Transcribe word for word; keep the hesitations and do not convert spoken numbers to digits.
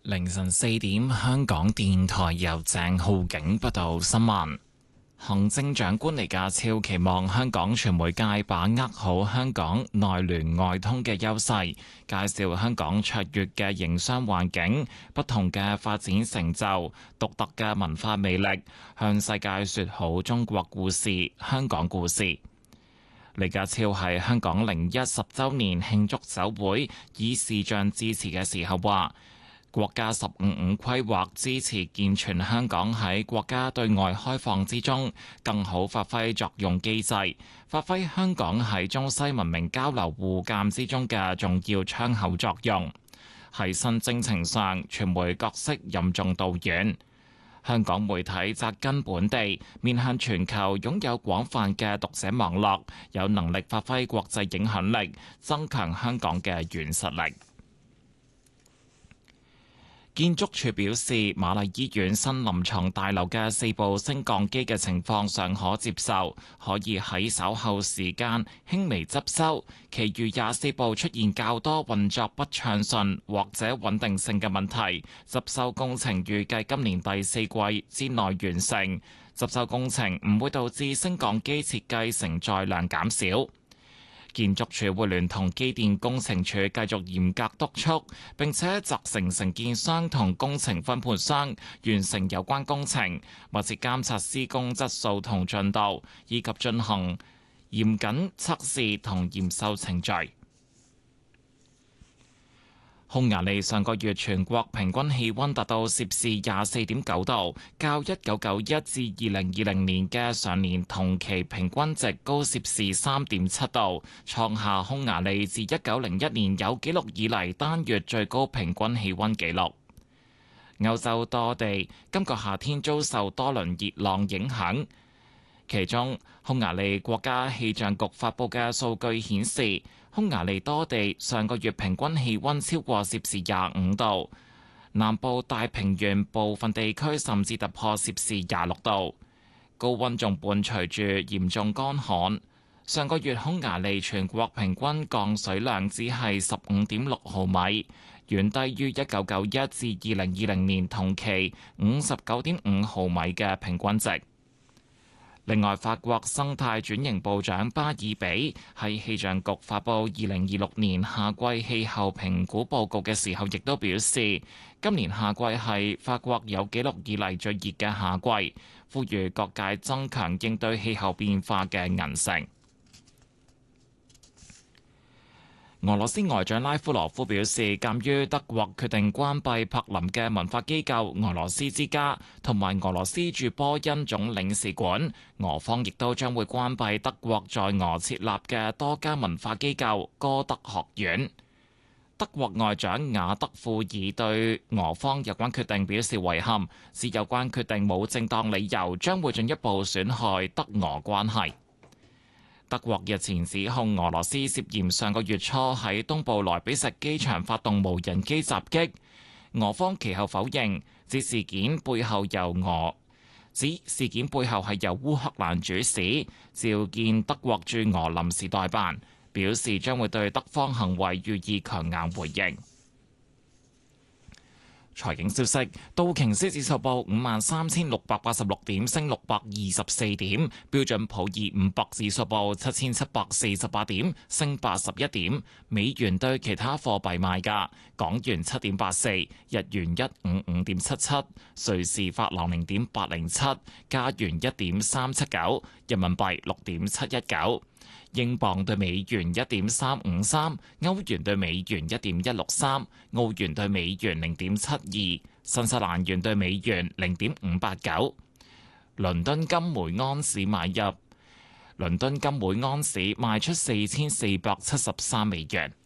凌晨四點，香港電台由鄭浩景報道新聞。行政長官李家超期望香港傳媒界把握好香港內聯外通嘅優勢，介紹香港卓越嘅營商環境、不同嘅發展成就、獨特嘅文化魅力，向世界說好中國故事、香港故事。李家超喺香港零一十週年慶祝酒會以視像致辭嘅時候話，國家十五五規劃支持健全香港喺國家對外開放之中更好發揮作用機制，發揮香港喺中西文明交流互鑑之中嘅重要窗口作用。喺新征程上，傳媒角色任重道遠。香港媒體扎根本地，面向全球，擁有廣泛嘅讀者網絡，有能力發揮國際影響力，增強香港嘅軟實力。建築署表示，瑪麗醫院新臨床大樓嘅四部升降機嘅情況尚可接受，可以喺稍後時間輕微執修。其餘廿四部出現較多運作不暢順或者穩定性嘅問題，執修工程預計今年第四季之內完成。執修工程唔會導致升降機設計承載量減少。建築署會聯同機電工程署繼續嚴格督促，並且責成承建商同工程分判商完成有關工程，密切監察施工質素同進度，以及進行嚴謹測試同驗收程序。匈牙利上個月全國平均氣溫達到攝氏廿四點九度，較一九九一至二零二零年嘅上年同期平均值高攝氏三點七度，創下匈牙利自一九零一年有紀錄以嚟單月最高平均氣溫紀錄。歐洲多地今個夏天遭受多輪熱浪影響，其中匈牙利國家氣象局發布嘅數據顯示，匈牙利多地上個月平均氣溫超過攝氏廿五度，南部大平原部分地區甚至突破攝氏廿六度。高溫仲伴隨住嚴重乾旱。上個月匈牙利全國平均降水量只係十五點六毫米，遠低於一九九一至二零二零年同期五十九點五毫米嘅平均值。另外，法國生態轉型部長巴爾比喺氣象局發布二零二六年夏季氣候評估報告嘅時候，亦都表示，今年夏季係法國有紀錄以嚟最熱嘅夏季，呼籲各界增強應對氣候變化嘅韌性。俄羅斯外長拉夫羅夫表示，鑑於德國決定關閉柏林嘅文化機構俄羅斯之家同埋俄羅斯駐波恩總領事館，俄方亦都將會關閉德國在俄設立嘅多家文化機構歌德學院。德國外長雅德庫爾對俄方有關決定表示遺憾，指有關決定冇正當理由，將會進一步損害德俄關係。德國日前指控俄羅斯涉嫌上個月初喺東部萊比錫機場發動無人機襲擊，俄方其後否認，指事件背後由俄指事件背後係由烏克蘭主使，召見德國駐俄臨時代辦，表示將會對德方行為予以強硬回應。財經消息，道瓊斯指數報五萬三千六百八十六點，升六百二十四點；標準普爾五百指數報七千七百四十八點，升八十一點。美元對其他貨幣賣價：港元七點八四，日元一五五點七七，瑞士法郎零點八零七，加元一點三七九，人民幣六點七一九。英鎊對美元一點三五三，歐元對美元一點一六三，澳元對美元零點七二，新西蘭元對美元零點五八九。倫敦金每安士買入，倫敦金每安士賣出四千四百七十三美元。